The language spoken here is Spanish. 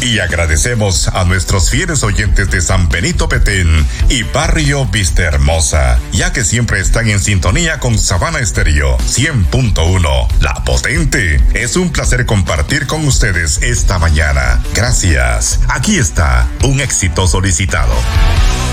Y agradecemos a nuestros fieles oyentes de San Benito Petén y Barrio Vistahermosa, ya que siempre están en sintonía con Sabana Estéreo 100.1, La Potente. Es un placer compartir con ustedes esta mañana. Gracias. Aquí está un éxito solicitado.